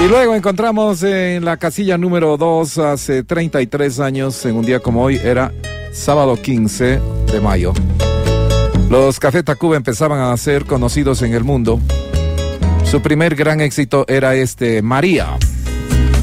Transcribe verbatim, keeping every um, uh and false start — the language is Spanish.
Y luego encontramos en la casilla número dos, hace treinta y tres años, en un día como hoy, era sábado quince de mayo. Los Café Tacuba empezaban a ser conocidos en el mundo. Su primer gran éxito era este, María.